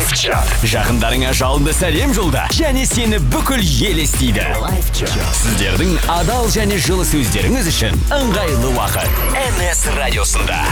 Лайфчат. Жақындарыңа жалынды сәлем жолда және сені бүкіл ел естиді. Сіздердің адал және жылы сөздеріңіз үшін ыңғайлы уақыт NS радиосында.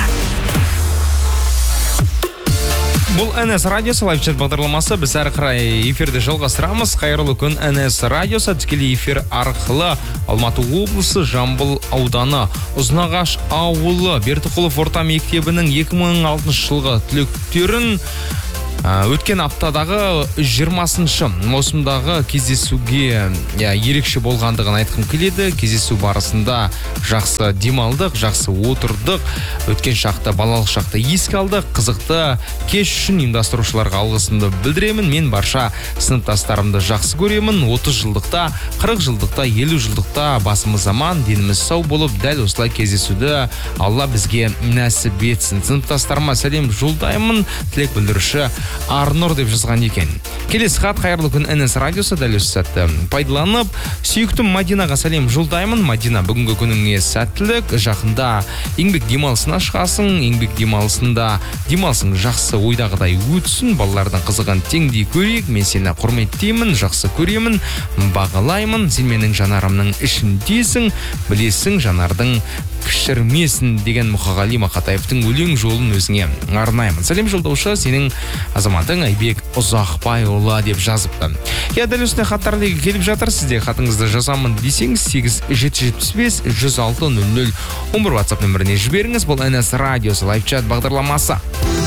Бұл NS радиосы лайфчат бағдарламасы. Біз әрі қарай эфирді жалғастырамыз. Қайырлы күн, NS радиосы тікелей эфир арқылы Алматы облысы, Жамбыл ауданы, Ұзынағаш ауылы, Бердіқұлов орта мектебінің 2006 жылғы түлектерін өткен аптадағы 20-шы маусымдағы кездесуге ерекше болғандығын айтқым келеді. Кездесу барысында жақсы демалдық, жақсы отырдық. Өткен шақты, балалық шақты еске алдық. Қызықты кеш үшін ұйымдастырушыларға алғысымды білдіремін. Мен барша сыныптастарымды жақсы көремін. 30 жылдықта, 40 жылдықта, 50 жылдықта басымыз аман, деніміз сау болып, дәл осылай кездесуді Алла бізге нәсіп етсін. Сыныптастарыма сәлем жолдаймын. Тілек білдіруші Арнұр деп жазған екен. Келесі хат: қайырлы күн, NS радиосы. Дәл осы сәтті пайдаланып, сүйіктім Мадинаға сәлем жолдаймын. Мадина, бүгінгі күніңе сәттілік. Жақында еңбек демалысына шығасың. Еңбек демалысың жақсы ойдағыдай өтсін. Балалардың қызығын теңдей көрейік. Мен сені құрметтеймін, жақсы көремін, бағалаймын. Сен менің жанарымның ішіндесің, білесің, жанардың кішірмесін деген Мұқағали Мақатаевтың өлең жолын өзіңе арнаймын. Сәлем жолдаушы, сенің азаматың Айбек Ұзақбайұлы деп жазыпты. Дәл осындай хаттар келіп жатыр. Сізде хатыңызды жазамын десеңіз 8775 106 00 11 WhatsApp нөміріне жіберіңіз. Бұл NS радиосы лайфчат бағдарламасы.